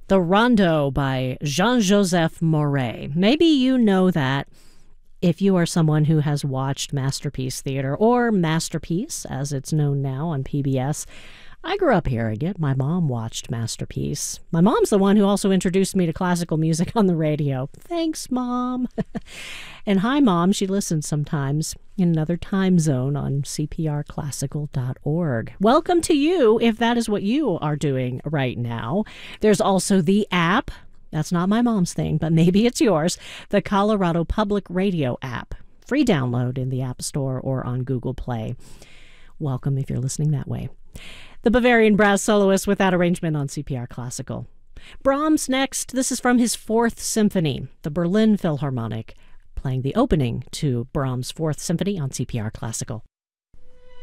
The Rondo by Jean-Joseph Moret. Maybe you know that if you are someone who has watched Masterpiece Theater, or Masterpiece, as it's known now on PBS. I grew up hearing it. My mom watched Masterpiece. My mom's the one who also introduced me to classical music on the radio. Thanks, Mom. And hi, Mom. She listens sometimes in another time zone on cprclassical.org. Welcome to you if that is what you are doing right now. There's also the app. That's not my mom's thing, but maybe it's yours. The Colorado Public Radio app. Free download in the App Store or on Google Play. Welcome if you're listening that way. The Bavarian Brass Soloist with that arrangement on CPR Classical. Brahms next. This is from his Fourth Symphony, the Berlin Philharmonic, playing the opening to Brahms' Fourth Symphony on CPR Classical.